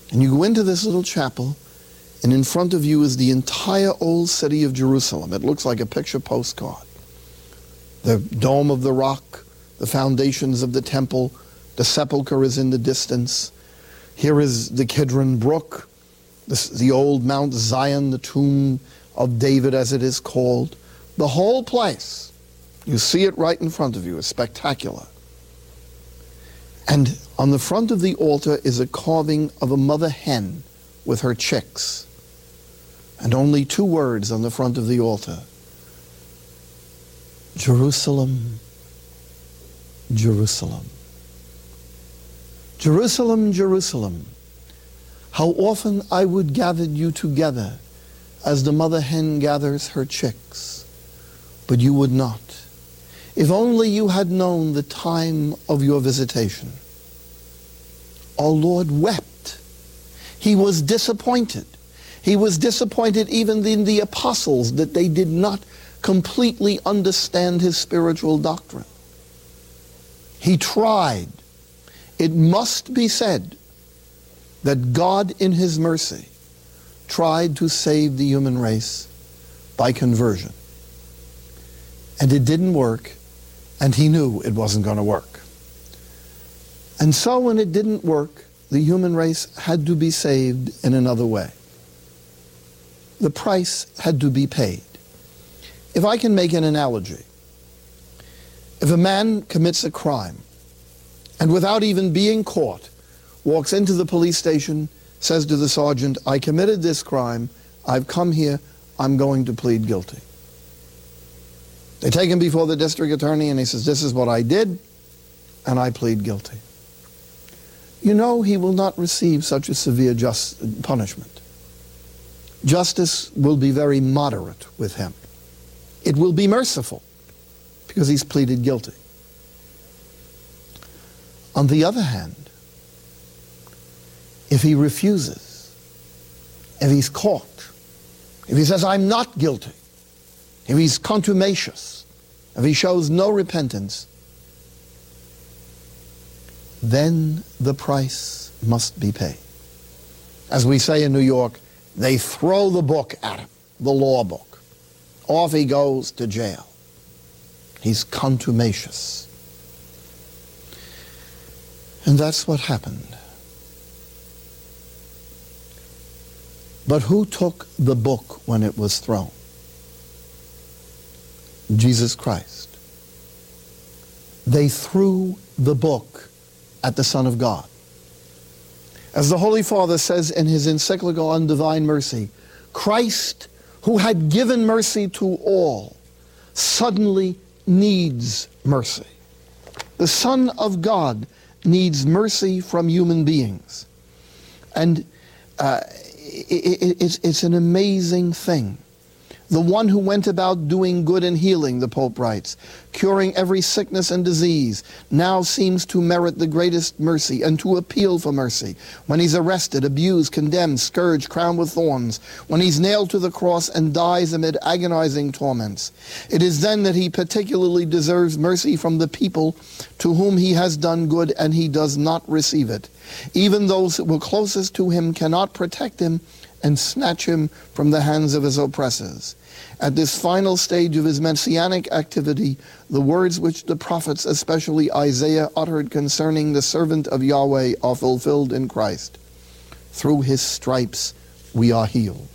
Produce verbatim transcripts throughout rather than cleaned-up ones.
And you go into this little chapel, and in front of you is the entire old city of Jerusalem. It looks like a picture postcard. The dome of the rock, the foundations of the temple, the sepulchre is in the distance. Here is the Kidron Brook, the, the old Mount Zion, the tomb of David as it is called. The whole place, you see it right in front of you, is spectacular. And on the front of the altar is a carving of a mother hen with her chicks. And only two words on the front of the altar. Jerusalem, Jerusalem. Jerusalem, Jerusalem, how often I would gather you together as the mother hen gathers her chicks, but you would not. If only you had known the time of your visitation. Our Lord wept. He was disappointed. He was disappointed even in the apostles that they did not completely understand his spiritual doctrine. He tried. It must be said that God in his mercy tried to save the human race by conversion. And it didn't work, and he knew it wasn't going to work. And so when it didn't work, the human race had to be saved in another way. The price had to be paid. If I can make an analogy, if a man commits a crime and without even being caught, walks into the police station, says to the sergeant, I committed this crime, I've come here, I'm going to plead guilty. They take him before the district attorney and he says, this is what I did, and I plead guilty. You know he will not receive such a severe just punishment. Justice will be very moderate with him. It will be merciful because he's pleaded guilty. On the other hand, if he refuses, if he's caught, if he says, I'm not guilty, if he's contumacious, if he shows no repentance, then the price must be paid. As we say in New York, they throw the book at him, the law book. Off he goes to jail. He's contumacious. And that's what happened. But who took the book when it was thrown? Jesus Christ. They threw the book at the Son of God. As the Holy Father says in his encyclical on divine mercy, Christ, who had given mercy to all, suddenly needs mercy. The Son of God needs mercy from human beings. And uh, it, it, it's, it's an amazing thing. The one who went about doing good and healing, the Pope writes, curing every sickness and disease, now seems to merit the greatest mercy and to appeal for mercy. When he's arrested, abused, condemned, scourged, crowned with thorns, when he's nailed to the cross and dies amid agonizing torments, it is then that he particularly deserves mercy from the people to whom he has done good and he does not receive it. Even those who were closest to him cannot protect him and snatch him from the hands of his oppressors. At this final stage of his messianic activity, the words which the prophets, especially Isaiah, uttered concerning the servant of Yahweh are fulfilled in Christ. Through his stripes we are healed.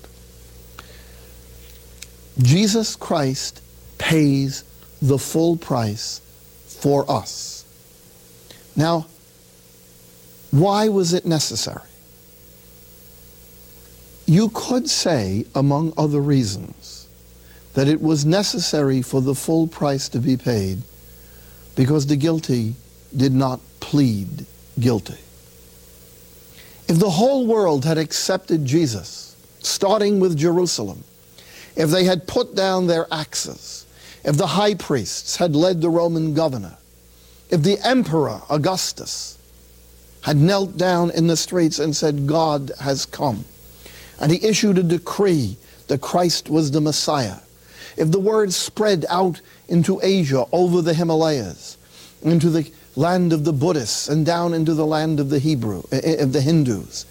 Jesus Christ pays the full price for us. Now, why was it necessary? You could say, among other reasons, that it was necessary for the full price to be paid because the guilty did not plead guilty. If the whole world had accepted Jesus, starting with Jerusalem, if they had put down their axes, if the high priests had led the Roman governor, if the emperor Augustus had knelt down in the streets and said, God has come, and he issued a decree that Christ was the Messiah, if the word spread out into Asia, over the Himalayas, into the land of the Buddhists, and down into the land of the Hebrew, of the Hindus,